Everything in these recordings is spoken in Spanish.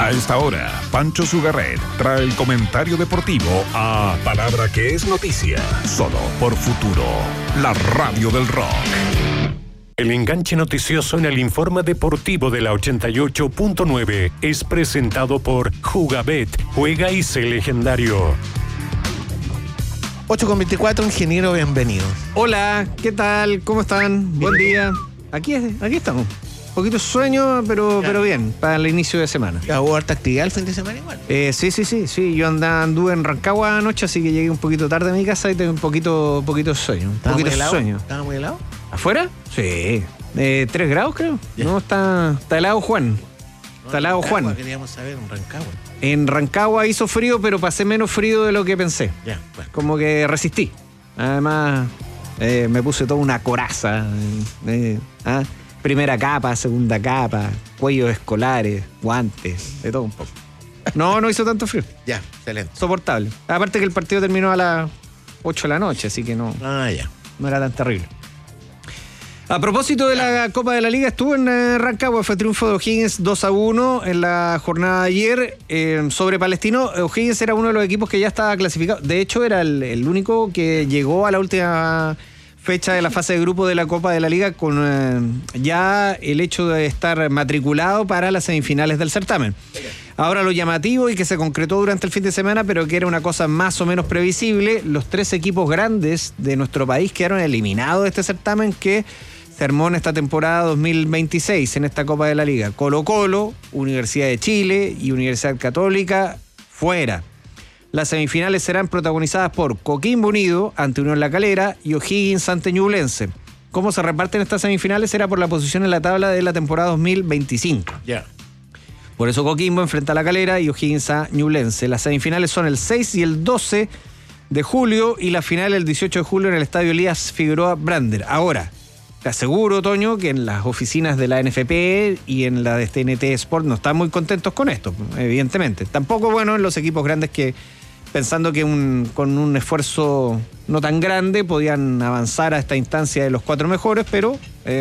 A esta hora, Pancho Sugarret trae el comentario deportivo a Palabra que es noticia, solo por Futuro, la radio del rock. El enganche noticioso en el informe deportivo de la 88.9 es presentado por Jugabet, juega y sé legendario. 8:24, ingeniero, bienvenido. Hola, ¿qué tal? ¿Cómo están? Buen día. Aquí estamos. Un poquito sueño, pero bien, para el inicio de semana. ¿Ya hubo harta actividad el fin de semana igual? Sí. Yo anduve en Rancagua anoche, así que llegué un poquito tarde a mi casa y tengo un poquito sueño. ¿Estaba muy helado? ¿Afuera? Sí. 3 grados, creo. Ya. No, está helado Juan. Está helado Juan. Queríamos saber, en Rancagua. En Rancagua hizo frío, pero pasé menos frío de lo que pensé. Ya, bueno. Como que resistí. Además, me puse toda una coraza. Primera capa, segunda capa, cuellos escolares, guantes, de todo un poco. No hizo tanto frío. Ya, excelente. Soportable. Aparte que el partido terminó a las 8 de la noche, así que no era tan terrible. A propósito de la Copa de la Liga, estuvo en Rancagua, fue triunfo de O'Higgins 2-1 en la jornada de ayer sobre Palestino. O'Higgins era uno de los equipos que ya estaba clasificado. De hecho, era el único que llegó a la última fecha de la fase de grupo de la Copa de la Liga con ya el hecho de estar matriculado para las semifinales del certamen. Ahora lo llamativo y que se concretó durante el fin de semana, pero que era una cosa más o menos previsible, los 3 equipos grandes de nuestro país quedaron eliminados de este certamen que se armó en esta temporada 2026 en esta Copa de la Liga. Colo-Colo, Universidad de Chile y Universidad Católica fuera. Las semifinales serán protagonizadas por Coquimbo Unido ante Unión La Calera y O'Higgins ante Ñublense. ¿Cómo se reparten estas semifinales? Será por la posición en la tabla de la temporada 2025. Ya. Por eso Coquimbo enfrenta a La Calera y O'Higgins a Ñublense. Las semifinales son el 6 y el 12 de julio y la final el 18 de julio en el Estadio Elías Figueroa Brander. Ahora, te aseguro, Toño, que en las oficinas de la NFP y en la de TNT Sport no están muy contentos con esto, evidentemente. Tampoco, bueno, en los equipos grandes que, pensando que con un esfuerzo no tan grande, podían avanzar a esta instancia de los 4 mejores, pero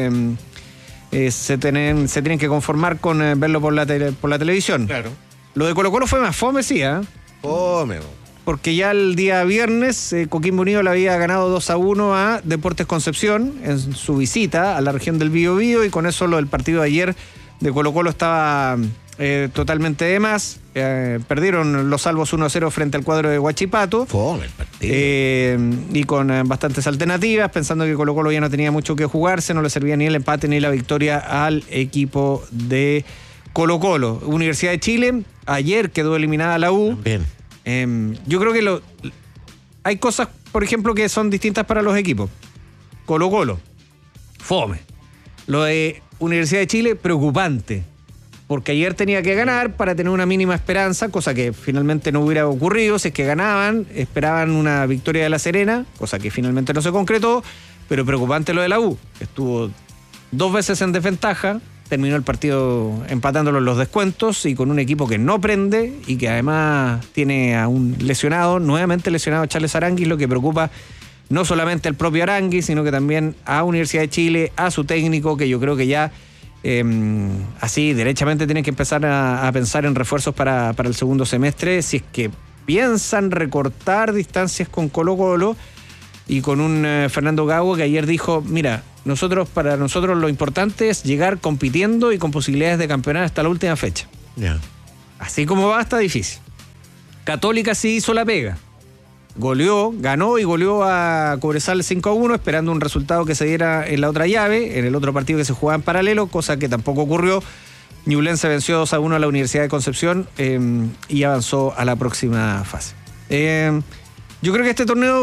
se tienen que conformar con verlo por la televisión. Claro. Lo de Colo-Colo fue más fome, sí, porque ya el día viernes Coquimbo Unido le había ganado 2-1 a Deportes Concepción en su visita a la región del Biobío, y con eso lo del partido de ayer de Colo-Colo estaba totalmente de más. Perdieron los salvos 1-0 frente al cuadro de Huachipato. Fome el partido. Y con bastantes alternativas, pensando que Colo-Colo ya no tenía mucho que jugarse, no le servía ni el empate ni la victoria al equipo de Colo-Colo. Universidad de Chile, ayer quedó eliminada la U. Bien. Yo creo que hay cosas, por ejemplo, que son distintas para los equipos. Colo-Colo, fome. Lo de Universidad de Chile, preocupante. Porque ayer tenía que ganar para tener una mínima esperanza, cosa que finalmente no hubiera ocurrido. Si es que ganaban, esperaban una victoria de La Serena, cosa que finalmente no se concretó. Pero preocupante lo de la U, que estuvo 2 veces en desventaja. Terminó el partido empatándolo en los descuentos y con un equipo que no prende y que además tiene a un lesionado, nuevamente lesionado Charles Aranguis, lo que preocupa no solamente al propio Aranguis, sino que también a Universidad de Chile, a su técnico, que yo creo que ya así derechamente tienen que empezar a pensar en refuerzos para el segundo semestre, si es que piensan recortar distancias con Colo-Colo y con un Fernando Gago que ayer dijo, mira, para nosotros lo importante es llegar compitiendo y con posibilidades de campeonar hasta la última fecha. Ya. Así como va, está difícil. Católica sí hizo la pega. Ganó y goleó a Cobresal 5-1, esperando un resultado que se diera en la otra llave, en el otro partido que se jugaba en paralelo, cosa que tampoco ocurrió. Ñublense venció 2-1 a la Universidad de Concepción y avanzó a la próxima fase. Yo creo que este torneo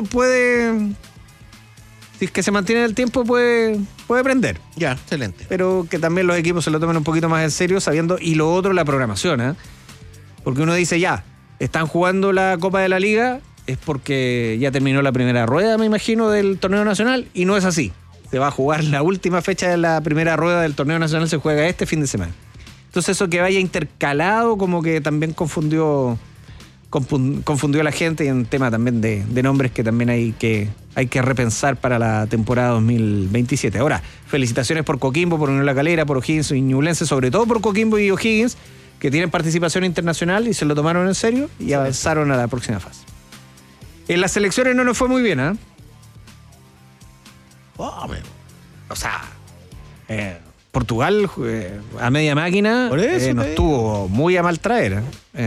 si es que se mantiene en el tiempo, puede prender. Ya, excelente. Pero que también los equipos se lo tomen un poquito más en serio, sabiendo, y lo otro, la programación, Porque uno dice, ya, están jugando la Copa de la Liga, es porque ya terminó la primera rueda, me imagino, del torneo nacional, y no es así. Se va a jugar la última fecha de la primera rueda del torneo nacional, se juega este fin de semana. Entonces eso que vaya intercalado como que también confundió a la gente, y en tema también de nombres que también hay que repensar para la temporada 2027. Ahora, felicitaciones por Coquimbo, por Unión La Calera, por O'Higgins y Ñublense, sobre todo por Coquimbo y O'Higgins, que tienen participación internacional y se lo tomaron en serio y avanzaron a la próxima fase. En las selecciones no nos fue muy bien, ¿eh? O sea, Portugal a media máquina Por eso, nos tuvo muy a mal traer.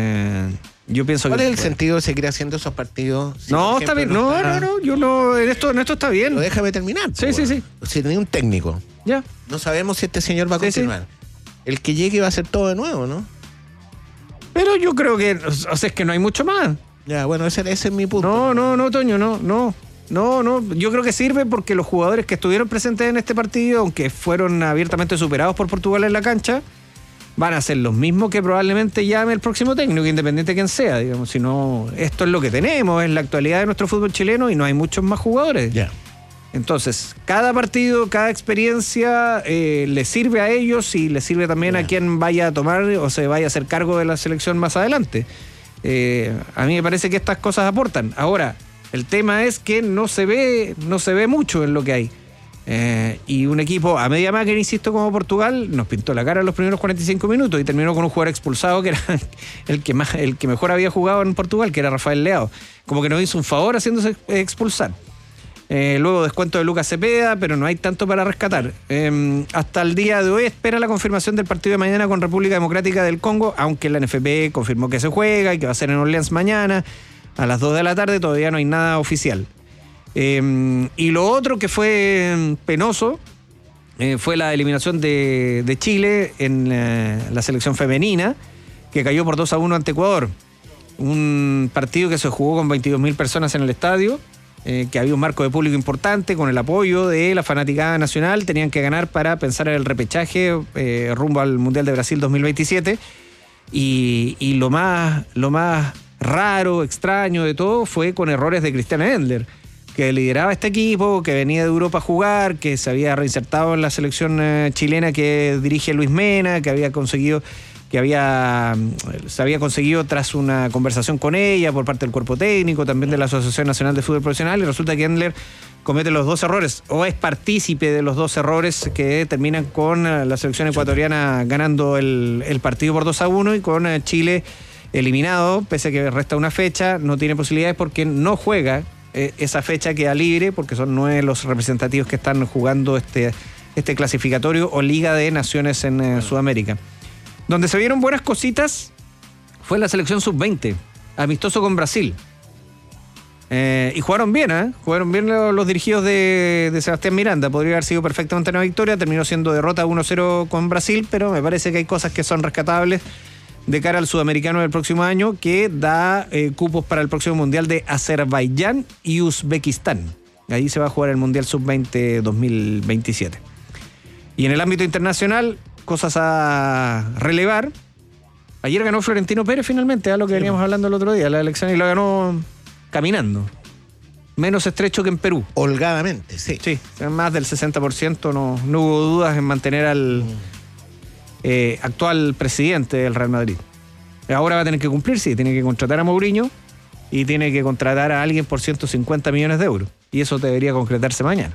Yo pienso ¿Cuál que... es el sentido de seguir haciendo esos partidos? Si, No, por está bien. ejemplo, No, yo no... En esto está bien. Pero déjame terminar. Sí, po, sí, weón. Si tenía un técnico, Ya. no sabemos si este señor va a Sí, sí. continuar. El que llegue va a hacer todo de nuevo, ¿no? Pero yo creo que... O sea, es que no hay mucho más. Ya, bueno, ese es mi punto. No, Toño, no. Yo creo que sirve porque los jugadores que estuvieron presentes en este partido, aunque fueron abiertamente superados por Portugal en la cancha, van a ser los mismos que probablemente llame el próximo técnico, independiente de quién sea, digamos. Si no, esto es lo que tenemos, es la actualidad de nuestro fútbol chileno y no hay muchos más jugadores. Ya. Entonces, cada partido, cada experiencia le sirve a ellos y le sirve también a quien vaya a tomar o se vaya a hacer cargo de la selección más adelante. A mí me parece que estas cosas aportan. Ahora, el tema es que no se ve mucho en lo que hay. Y un equipo a media máquina, insisto, como Portugal, nos pintó la cara en los primeros 45 minutos y terminó con un jugador expulsado que era el que mejor había jugado en Portugal, que era Rafael Leao. Como que nos hizo un favor haciéndose expulsar. Luego descuento de Lucas Cepeda, pero no hay tanto para rescatar. Hasta el día de hoy espera la confirmación del partido de mañana con República Democrática del Congo, aunque la NFP confirmó que se juega y que va a ser en Orleans mañana a las 2 de la tarde, todavía no hay nada oficial. Y lo otro que fue penoso fue la eliminación de Chile en la selección femenina, que cayó por 2-1 ante Ecuador. Un partido que se jugó con 22.000 personas en el estadio, que había un marco de público importante, con el apoyo de la fanaticada nacional. Tenían que ganar para pensar en el repechaje rumbo al Mundial de Brasil 2027. Y lo más raro, extraño de todo fue con errores de Christian Endler, que lideraba este equipo, que venía de Europa a jugar, que se había reinsertado en la selección chilena que dirige Luis Mena, se había conseguido tras una conversación con ella por parte del cuerpo técnico, también de la Asociación Nacional de Fútbol Profesional, y resulta que Endler comete los dos errores, o es partícipe de los dos errores que terminan con la selección ecuatoriana ganando el partido por 2-1 y con Chile eliminado, pese a que resta una fecha, no tiene posibilidades porque no juega. Esa fecha queda libre porque son 9 los representativos que están jugando este clasificatorio o Liga de Naciones en Sudamérica. Donde se vieron buenas cositas fue la selección sub-20, amistoso con Brasil. Y jugaron bien, ¿eh? Jugaron bien los dirigidos de Sebastián Miranda. Podría haber sido perfectamente una victoria, terminó siendo derrota 1-0 con Brasil, pero me parece que hay cosas que son rescatables de cara al sudamericano del próximo año, que da cupos para el próximo Mundial de Azerbaiyán y Uzbekistán. Ahí se va a jugar el Mundial Sub-20 2027. Y en el ámbito internacional, cosas a relevar. Ayer ganó Florentino Pérez finalmente, a lo que veníamos hablando el otro día, la elección, y la ganó caminando. Menos estrecho que en Perú. Holgadamente, sí. Sí, más del 60%, no hubo dudas en mantener al actual presidente del Real Madrid. Ahora va a tener que cumplir, sí, tiene que contratar a Mourinho y tiene que contratar a alguien por 150 millones de euros. Y eso debería concretarse mañana.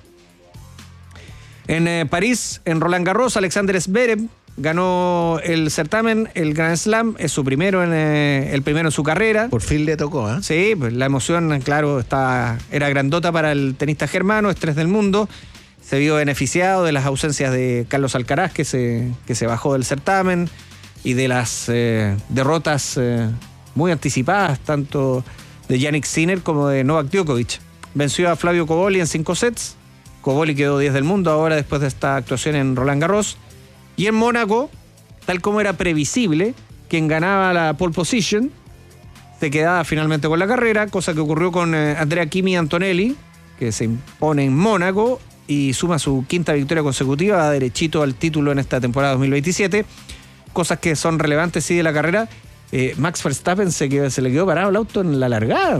En París, en Roland Garros, Alexander Zverev ganó el certamen, el Grand Slam, es su primero el primero en su carrera. Por fin le tocó, ¿eh? Sí, pues la emoción, claro, era grandota para el tenista germano, estrés del mundo. Se vio beneficiado de las ausencias de Carlos Alcaraz, que se bajó del certamen, y de las derrotas muy anticipadas, tanto de Jannik Sinner como de Novak Djokovic. Venció a Flavio Cobolli en 5 sets. Cobolli quedó 10 del mundo ahora después de esta actuación en Roland Garros. Y en Mónaco, tal como era previsible, quien ganaba la pole position se quedaba finalmente con la carrera, cosa que ocurrió con Andrea Kimi Antonelli, que se impone en Mónaco y suma su 5ª victoria consecutiva, va derechito al título en esta temporada 2027. Cosas que son relevantes, sí, de la carrera. Max Verstappen se le quedó parado el auto en la largada.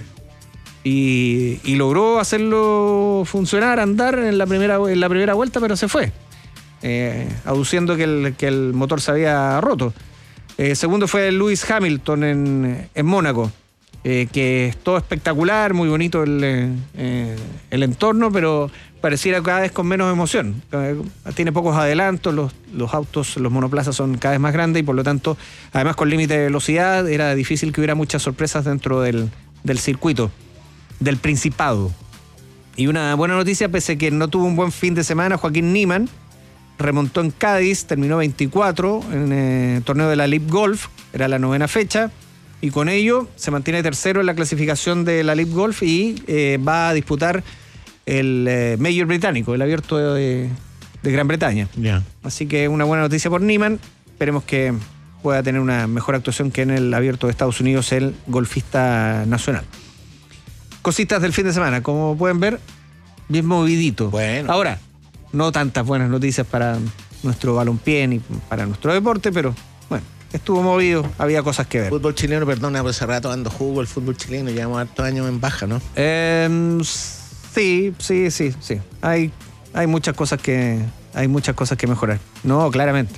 Y logró hacerlo funcionar, andar en la primera vuelta, pero se fue, aduciendo que el motor se había roto. Segundo fue Lewis Hamilton en Mónaco. que es todo espectacular, muy bonito el entorno, pero pareciera cada vez con menos emoción. Tiene pocos adelantos, los autos, los monoplazas son cada vez más grandes y por lo tanto, además con límite de velocidad, era difícil que hubiera muchas sorpresas dentro del circuito, del Principado. Y una buena noticia, pese a que no tuvo un buen fin de semana, Joaquín Niemann remontó en Cádiz, terminó 24 en el torneo de la LIV Golf, era la 9ª fecha, y con ello se mantiene tercero en la clasificación de la LIV Golf y va a disputar el Major británico, el abierto de Gran Bretaña. Yeah. Así que una buena noticia por Niemann. Esperemos que pueda tener una mejor actuación que en el abierto de Estados Unidos, el golfista nacional. Cositas del fin de semana, como pueden ver, bien movidito. Bueno. Ahora, no tantas buenas noticias para nuestro balompié ni para nuestro deporte, pero bueno, estuvo movido, había cosas que ver. Fútbol chileno, perdona, por hace rato dando jugo el fútbol chileno, llevamos hartos años en baja, ¿no? Sí. Hay muchas cosas que mejorar. No, claramente.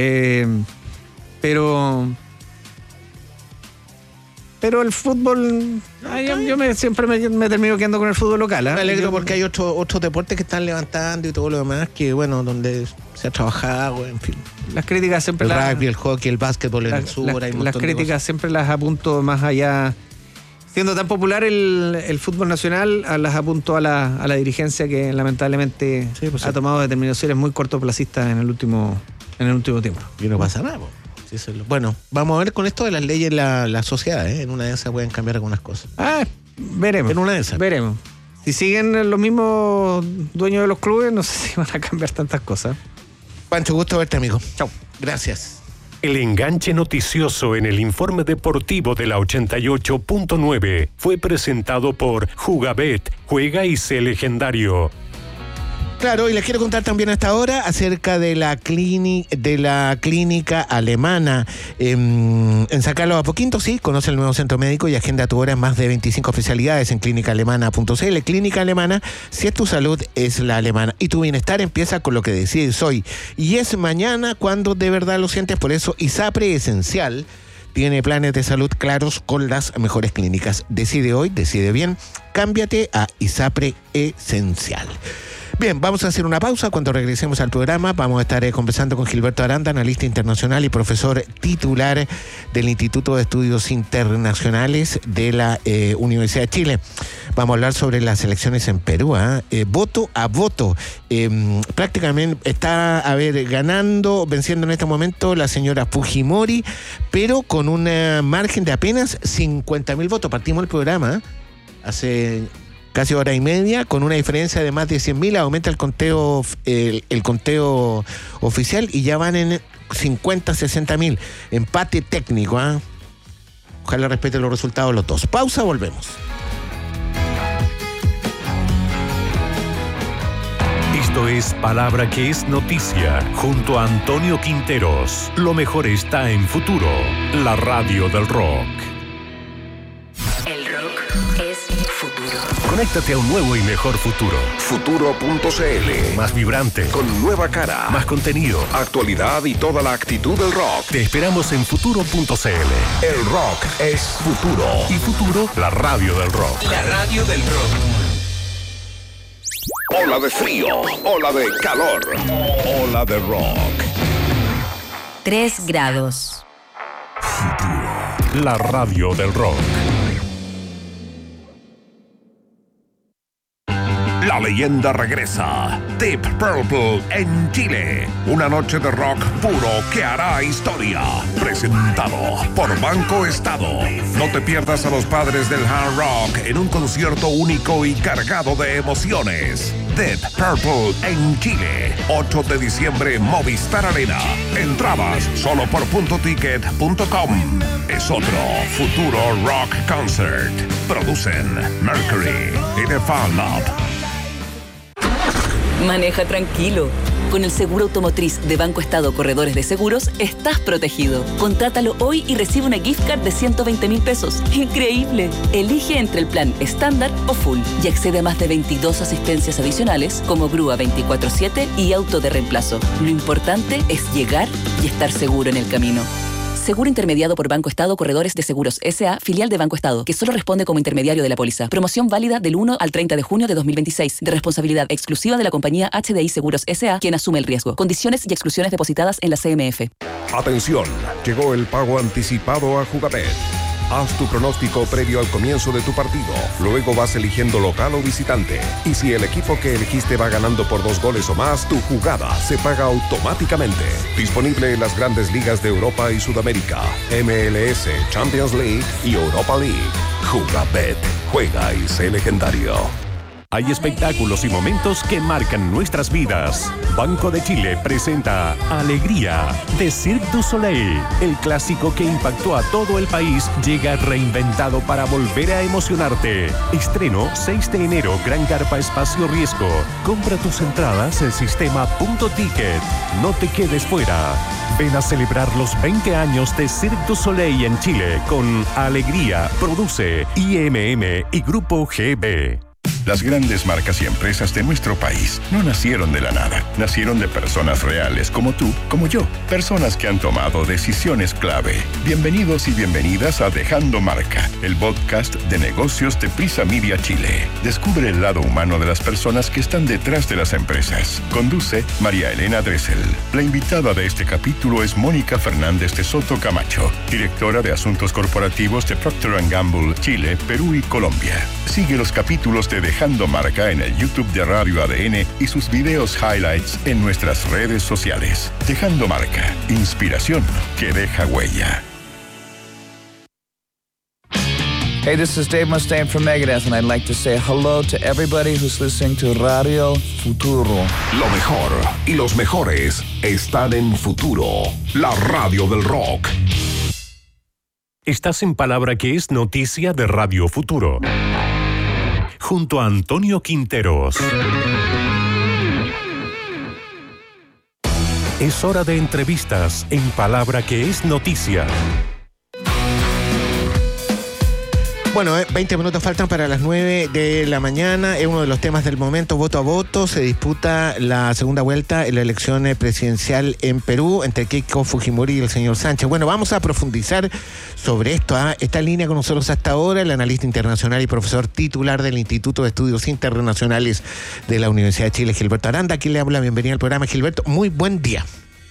Pero el fútbol, siempre me termino quedando con el fútbol local. Me alegro porque hay otros deportes que están levantando y todo lo demás, que bueno, donde se ha trabajado, en fin. Las críticas siempre el rugby, el hockey, el básquetbol en el sur. Las críticas siempre las apunto más allá. Siendo tan popular el fútbol nacional, las apunto a la dirigencia que lamentablemente ha tomado determinaciones muy cortoplacistas en el último tiempo. Y no pasa nada, Bueno, vamos a ver con esto de las leyes la sociedad, En una de esas pueden cambiar algunas cosas. Veremos. En una de esas. Veremos. Si siguen los mismos dueños de los clubes, no sé si van a cambiar tantas cosas. Pancho, gusto verte, amigo. Chau. Gracias. El enganche noticioso en el informe deportivo de la 88.9 fue presentado por Jugabet. Juega y sé legendario. Claro, y les quiero contar también hasta ahora acerca de la clínica alemana. En San Carlos Apoquinto, sí, conoce el nuevo centro médico y agenda tu hora en más de 25 especialidades en clínicaalemana.cl. Clínica Alemana, si es tu salud, es la alemana. Y tu bienestar empieza con lo que decides hoy. Y es mañana cuando de verdad lo sientes, por eso ISAPRE Esencial tiene planes de salud claros con las mejores clínicas. Decide hoy, decide bien, cámbiate a ISAPRE Esencial. Bien, vamos a hacer una pausa. Cuando regresemos al programa vamos a estar conversando con Gilberto Aranda, analista internacional y profesor titular del Instituto de Estudios Internacionales de la Universidad de Chile. Vamos a hablar sobre las elecciones en Perú, voto a voto. Prácticamente está venciendo en este momento la señora Fujimori, pero con un margen de apenas 50.000 votos. Partimos el programa hace casi hora y media, con una diferencia de más de 100.000, aumenta el conteo oficial y ya van en 60.000. Empate técnico, Ojalá respeten los resultados los dos. Pausa, volvemos. Esto es Palabra que es Noticia, junto a Antonio Quinteros. Lo mejor está en Futuro, la radio del rock. El rock es futuro. Conéctate a un nuevo y mejor futuro. Futuro.cl. Más vibrante, Con nueva cara, más contenido, actualidad y toda la actitud del rock. Te esperamos en Futuro.cl. El rock es futuro. Y Futuro, la radio del rock. La radio del rock. Ola de frío, ola de calor, ola de rock. 3 grados. La radio del rock. La leyenda regresa. Deep Purple en Chile. Una noche de rock puro que hará historia. Presentado por Banco Estado. No te pierdas a los padres del hard rock en un concierto único y cargado de emociones. Deep Purple en Chile. 8 de diciembre, Movistar Arena. Entradas solo por puntoticket.com. Es otro Futuro Rock Concert. Producen Mercury y The Fan Lab. Maneja tranquilo. Con el seguro automotriz de Banco Estado Corredores de Seguros, estás protegido. Contrátalo hoy y recibe una gift card de 120.000 pesos. ¡Increíble! Elige entre el plan estándar o full y accede a más de 22 asistencias adicionales como grúa 24/7 y auto de reemplazo. Lo importante es llegar y estar seguro en el camino. Seguro intermediado por Banco Estado Corredores de Seguros S.A., filial de Banco Estado, que solo responde como intermediario de la póliza. Promoción válida del 1 al 30 de junio de 2026, de responsabilidad exclusiva de la compañía HDI Seguros S.A., quien asume el riesgo. Condiciones y exclusiones depositadas en la CMF. Atención, llegó el pago anticipado a Jugabet. Haz tu pronóstico previo al comienzo de tu partido. Luego vas eligiendo local o visitante. Y si el equipo que elegiste va ganando por 2 goles o más, tu jugada se paga automáticamente. Disponible en las grandes ligas de Europa y Sudamérica, MLS, Champions League y Europa League. Jugabet. Juega y sé legendario. Hay espectáculos y momentos que marcan nuestras vidas. Banco de Chile presenta Alegría de Cirque du Soleil. El clásico que impactó a todo el país llega reinventado para volver a emocionarte. Estreno 6 de enero, Gran Carpa Espacio Riesgo. Compra tus entradas en sistema.ticket. No te quedes fuera. Ven a celebrar los 20 años de Cirque du Soleil en Chile con Alegría. Produce IMM y Grupo GB. Las grandes marcas y empresas de nuestro país no nacieron de la nada. Nacieron de personas reales como tú, como yo. Personas que han tomado decisiones clave. Bienvenidos y bienvenidas a Dejando Marca, el podcast de negocios de Prisa Media Chile. Descubre el lado humano de las personas que están detrás de las empresas. Conduce María Elena Dressel. La invitada de este capítulo es Mónica Fernández de Soto Camacho, directora de Asuntos Corporativos de Procter & Gamble, Chile, Perú y Colombia. Sigue los capítulos de Dejando Marca en el YouTube de Radio ADN y sus videos highlights en nuestras redes sociales. Dejando Marca, inspiración que deja huella. Hey, this is Dave Mustaine from Megadeth, and I'd like to say hello to everybody who's listening to Radio Futuro. Lo mejor y los mejores están en Futuro, la radio del rock. Estás en Palabra que es noticia de Radio Futuro. Junto a Antonio Quinteros. Es hora de entrevistas en Palabra que es noticia. Bueno, 20 minutos faltan para las 9 de la mañana. Es uno de los temas del momento, voto a voto. Se disputa la segunda vuelta en la elección presidencial en Perú entre Keiko Fujimori y el señor Sánchez. Bueno, vamos a profundizar sobre esto. Está en línea con nosotros hasta ahora el analista internacional y profesor titular del Instituto de Estudios Internacionales de la Universidad de Chile, Gilberto Aranda. Aquí le habla, bienvenido al programa, Gilberto. Muy buen día.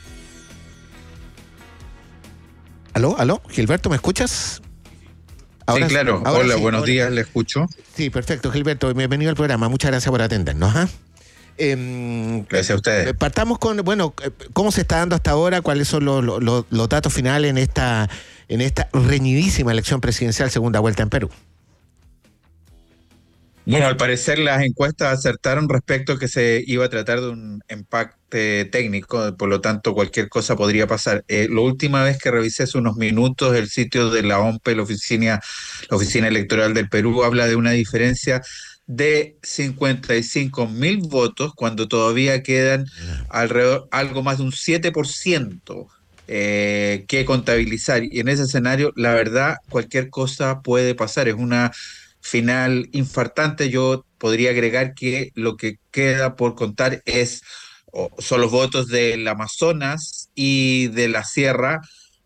¿Aló? Gilberto, ¿me escuchas? Ahora, sí, claro. Hola, sí, buenos días, le escucho. Sí, perfecto, Gilberto, bienvenido al programa. Muchas gracias por atendernos. Gracias a ustedes. Partamos con, bueno, cómo se está dando hasta ahora, cuáles son los datos finales en esta reñidísima elección presidencial segunda vuelta en Perú. Bueno, al parecer las encuestas acertaron respecto a que se iba a tratar de un empate técnico, por lo tanto cualquier cosa podría pasar. La última vez que revisé hace unos minutos el sitio de la OMPE, la Oficina Electoral del Perú, habla de una diferencia de 55.000 votos cuando todavía quedan algo más de un 7% que contabilizar. Y en ese escenario, la verdad, cualquier cosa puede pasar. Es una final infartante. Yo podría agregar que lo que queda por contar son los votos del Amazonas y de la Sierra,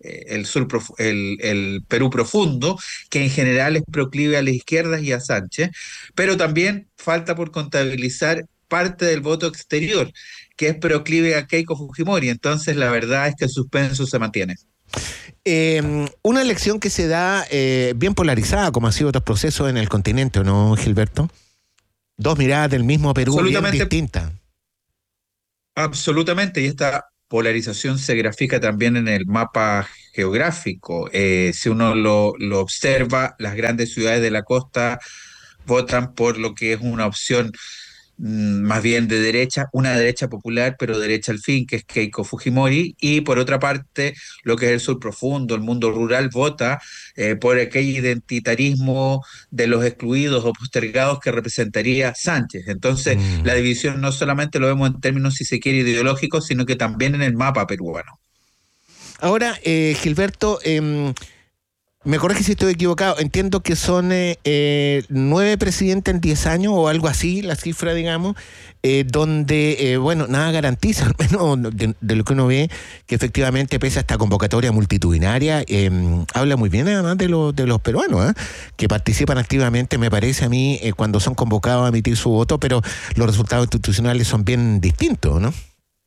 el Perú profundo, que en general es proclive a la izquierda y a Sánchez, pero también falta por contabilizar parte del voto exterior, que es proclive a Keiko Fujimori. Entonces la verdad es que el suspenso se mantiene. Una elección que se da bien polarizada, como ha sido otros procesos en el continente, ¿o no, Gilberto? Dos miradas del mismo Perú bien distintas. Absolutamente, y esta polarización se grafica también en el mapa geográfico. Si uno lo observa, las grandes ciudades de la costa votan por lo que es una opción más bien de derecha, una derecha popular, pero derecha al fin, que es Keiko Fujimori, y por otra parte, lo que es el sur profundo, el mundo rural, vota por aquel identitarismo de los excluidos o postergados que representaría Sánchez. Entonces, la división no solamente lo vemos en términos, si se quiere, ideológicos, sino que también en el mapa peruano. Ahora, Gilberto, Me corrige si estoy equivocado. Entiendo que son 9 presidentes en 10 años o algo así, la cifra, digamos, donde, bueno, nada garantiza, al menos de lo que uno ve, que efectivamente pese a esta convocatoria multitudinaria, habla muy bien además de los peruanos, que participan activamente, me parece a mí, cuando son convocados a emitir su voto, pero los resultados institucionales son bien distintos, ¿no?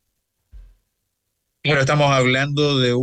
Bueno, estamos hablando de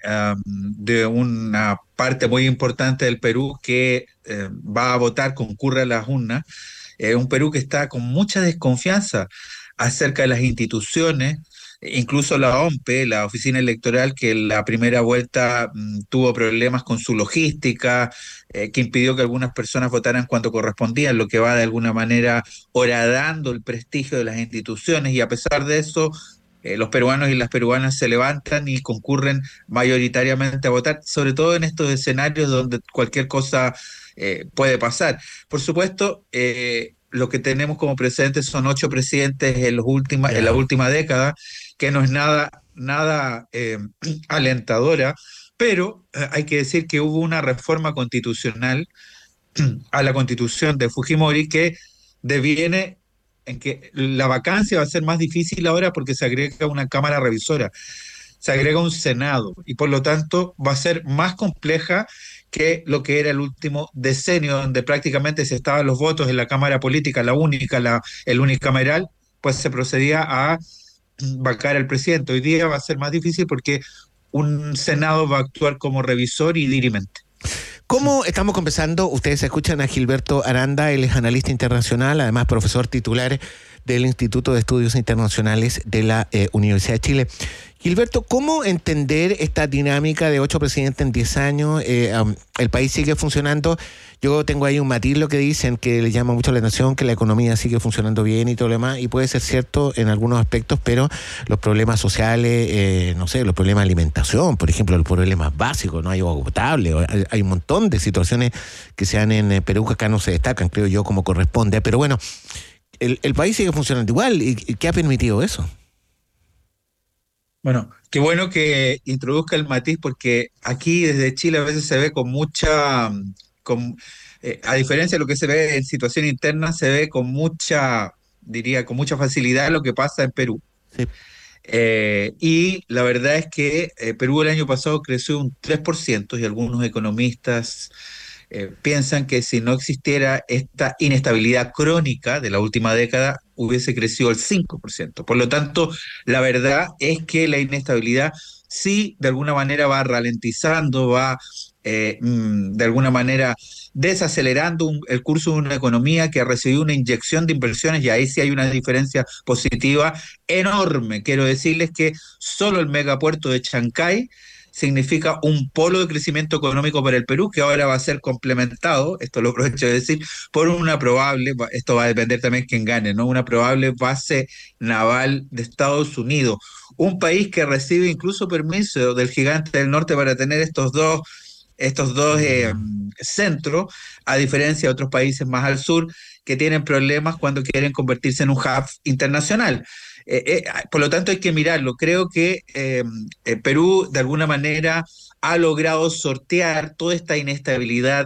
una parte muy importante del Perú que va a votar, concurre a las urnas. Un Perú que está con mucha desconfianza acerca de las instituciones, incluso la OMPE, la Oficina Electoral, que en la primera vuelta tuvo problemas con su logística, que impidió que algunas personas votaran cuando correspondían, lo que va de alguna manera horadando el prestigio de las instituciones, y a pesar de eso, los peruanos y las peruanas se levantan y concurren mayoritariamente a votar, sobre todo en estos escenarios donde cualquier cosa puede pasar. Por supuesto, lo que tenemos como precedentes son 8 presidentes en la última década, que no es nada alentadora, pero hay que decir que hubo una reforma constitucional a la constitución de Fujimori que deviene en que la vacancia va a ser más difícil ahora porque se agrega una cámara revisora, se agrega un Senado, y por lo tanto va a ser más compleja que lo que era el último decenio, donde prácticamente se estaban los votos en la Cámara Política, el unicameral, pues se procedía a vacar al presidente. Hoy día va a ser más difícil porque un Senado va a actuar como revisor y dirimente. ¿Cómo estamos conversando? Ustedes escuchan a Gilberto Aranda, él es analista internacional, además profesor titular del Instituto de Estudios Internacionales de la Universidad de Chile. Gilberto, ¿cómo entender esta dinámica de 8 presidentes en 10 años? El país sigue funcionando. Yo tengo ahí un matiz, lo que dicen, que le llama mucho la atención, que la economía sigue funcionando bien y todo lo demás, y puede ser cierto en algunos aspectos, pero los problemas sociales, no sé, los problemas de alimentación, por ejemplo, los problemas básicos, no hay agua potable, hay un montón de situaciones que se dan en Perú que acá no se destacan, creo yo, como corresponde. Pero bueno, el país sigue funcionando igual. ¿Y qué ha permitido eso? Bueno, qué bueno que introduzca el matiz, porque aquí desde Chile a veces se ve a diferencia de lo que se ve en situación interna, se ve con mucha facilidad lo que pasa en Perú. Sí. Y la verdad es que Perú el año pasado creció un 3%, y algunos economistas piensan que si no existiera esta inestabilidad crónica de la última década, hubiese crecido el 5%. Por lo tanto, la verdad es que la inestabilidad sí de alguna manera va ralentizando, va de alguna manera desacelerando el curso de una economía que ha recibido una inyección de inversiones, y ahí sí hay una diferencia positiva enorme. Quiero decirles que solo el megapuerto de Chancay significa un polo de crecimiento económico para el Perú, que ahora va a ser complementado, esto lo aprovecho de decir, por una probable, esto va a depender también quién gane, ¿no? Una probable base naval de Estados Unidos. Un país que recibe incluso permiso del gigante del norte para tener estos dos centros, a diferencia de otros países más al sur que tienen problemas cuando quieren convertirse en un hub internacional. Por lo tanto hay que mirarlo. Creo que Perú de alguna manera ha logrado sortear toda esta inestabilidad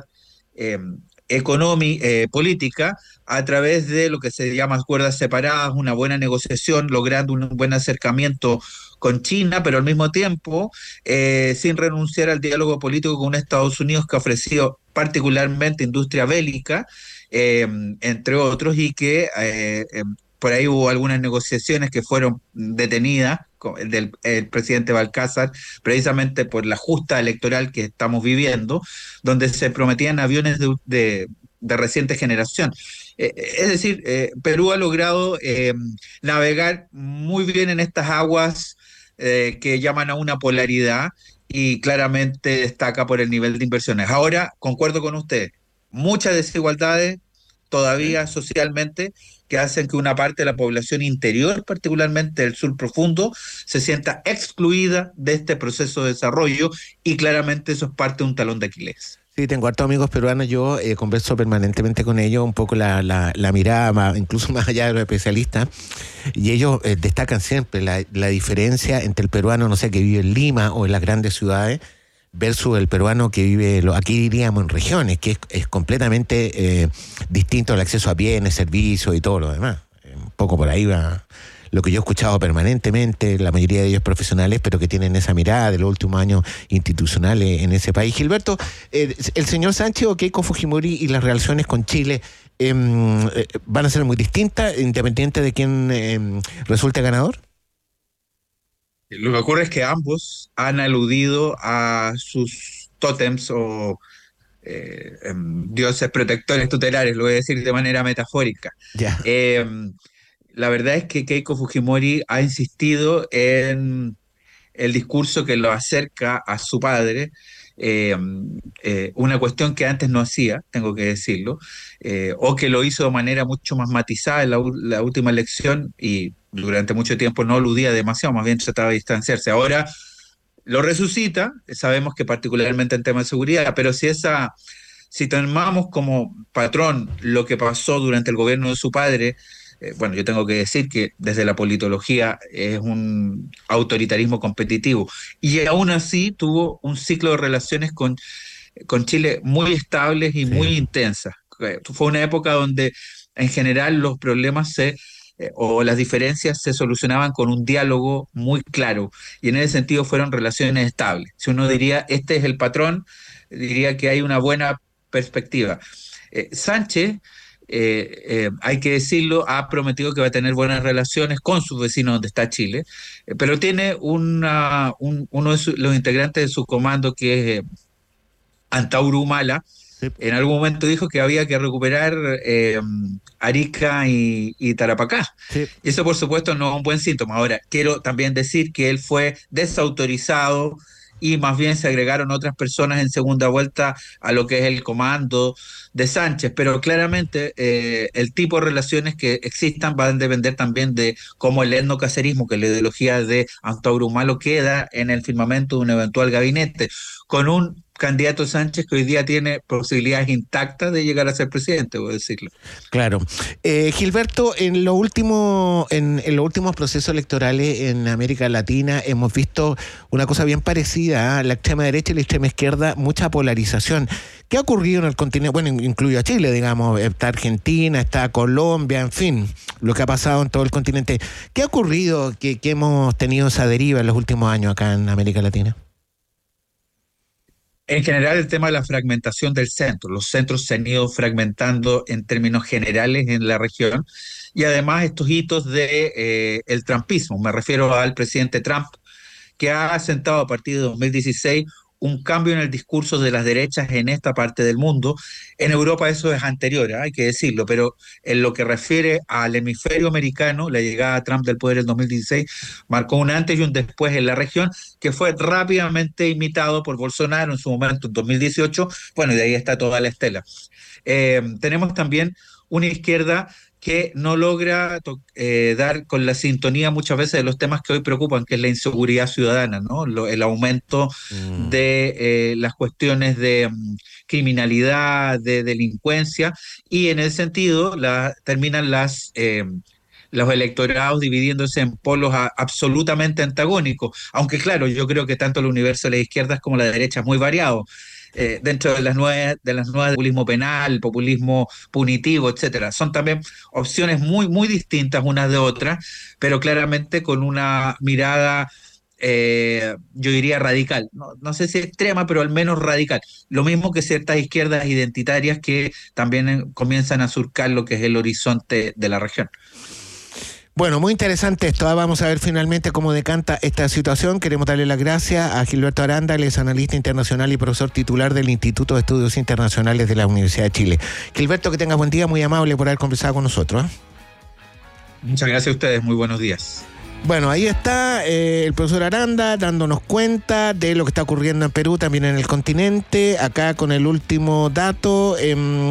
política a través de lo que se llama cuerdas separadas, una buena negociación, logrando un buen acercamiento con China, pero al mismo tiempo sin renunciar al diálogo político con Estados Unidos, que ha ofrecido particularmente industria bélica, entre otros, y que por ahí hubo algunas negociaciones que fueron detenidas del presidente Balcázar, precisamente por la justa electoral que estamos viviendo, donde se prometían aviones de reciente generación. Es decir, Perú ha logrado navegar muy bien en estas aguas que llaman a una polaridad, y claramente destaca por el nivel de inversiones. Ahora, concuerdo con usted, muchas desigualdades todavía socialmente, que hacen que una parte de la población interior, particularmente del sur profundo, se sienta excluida de este proceso de desarrollo, y claramente eso es parte de un talón de Aquiles. Sí, tengo hartos amigos peruanos, yo converso permanentemente con ellos, un poco la mirada, incluso más allá de los especialistas, y ellos destacan siempre la diferencia entre el peruano, no sé, que vive en Lima o en las grandes ciudades, versus el peruano que vive, aquí diríamos en regiones, que es completamente distinto al acceso a bienes, servicios y todo lo demás. Un poco por ahí va lo que yo he escuchado permanentemente, la mayoría de ellos profesionales, pero que tienen esa mirada de los últimos años institucionales en ese país. Gilberto, el señor Sánchez o Keiko Fujimori y las relaciones con Chile van a ser muy distintas, independiente de quién resulte ganador. Lo que ocurre es que ambos han aludido a sus tótems o dioses protectores tutelares, lo voy a decir de manera metafórica. Ya. La verdad es que Keiko Fujimori ha insistido en el discurso que lo acerca a su padre, una cuestión que antes no hacía, tengo que decirlo, o que lo hizo de manera mucho más matizada en la última elección y durante mucho tiempo no aludía demasiado, más bien trataba de distanciarse. Ahora lo resucita, sabemos que particularmente en temas de seguridad, pero si tomamos como patrón lo que pasó durante el gobierno de su padre, bueno, yo tengo que decir que desde la politología es un autoritarismo competitivo y aún así tuvo un ciclo de relaciones con Chile muy estables y muy intensas. Fue una época donde en general los problemas o las diferencias se solucionaban con un diálogo muy claro y en ese sentido fueron relaciones estables. Si uno diría, este es el patrón, diría que hay una buena perspectiva. Sánchez, hay que decirlo, ha prometido que va a tener buenas relaciones con sus vecinos donde está Chile, pero tiene uno de los integrantes de su comando que es Antauro Humala. Sí. En algún momento dijo que había que recuperar Arica y Tarapacá. Sí. Y eso por supuesto no es un buen síntoma. Ahora, quiero también decir que él fue desautorizado y más bien se agregaron otras personas en segunda vuelta a lo que es el comando de Sánchez, pero claramente el tipo de relaciones que existan van a depender también de cómo el etnocacerismo, que es la ideología de Antauro Humala, queda en el firmamento de un eventual gabinete, con un candidato Sánchez que hoy día tiene posibilidades intactas de llegar a ser presidente, voy a decirlo. Claro. Gilberto, en los últimos procesos electorales en América Latina hemos visto una cosa bien parecida, la extrema derecha y la extrema izquierda, mucha polarización. ¿Qué ha ocurrido en el continente? Bueno, incluyo a Chile, digamos, está Argentina, está Colombia, en fin, lo que ha pasado en todo el continente. ¿Qué ha ocurrido que hemos tenido esa deriva en los últimos años acá en América Latina? En general, el tema de la fragmentación del centro. Los centros se han ido fragmentando en términos generales en la región y además estos hitos de el trumpismo. Me refiero al presidente Trump, que ha asentado a partir de 2016 un cambio en el discurso de las derechas en esta parte del mundo. En Europa eso es anterior, hay que decirlo, pero en lo que refiere al hemisferio americano, la llegada a Trump del poder en 2016 marcó un antes y un después en la región, que fue rápidamente imitado por Bolsonaro en su momento, en 2018, bueno, y de ahí está toda la estela. Tenemos también una izquierda que no logra dar con la sintonía muchas veces de los temas que hoy preocupan, que es la inseguridad ciudadana, ¿no? El aumento de las cuestiones de criminalidad, de delincuencia, y en ese sentido terminan los electorados dividiéndose en polos absolutamente antagónicos, aunque claro, yo creo que tanto el universo de las izquierdas como la derecha es muy variado. Dentro de las nuevas populismo penal, populismo punitivo, etcétera. Son también opciones muy, muy distintas unas de otras, pero claramente con una mirada, yo diría radical. No sé si extrema, pero al menos radical. Lo mismo que ciertas izquierdas identitarias que también comienzan a surcar lo que es el horizonte de la región. Bueno, muy interesante esto. Vamos a ver finalmente cómo decanta esta situación. Queremos darle las gracias a Gilberto Aranda, él es analista internacional y profesor titular del Instituto de Estudios Internacionales de la Universidad de Chile. Gilberto, que tengas buen día, muy amable por haber conversado con nosotros. Muchas gracias a ustedes, muy buenos días. Bueno, ahí está el profesor Aranda dándonos cuenta de lo que está ocurriendo en Perú, también en el continente. Acá con el último dato,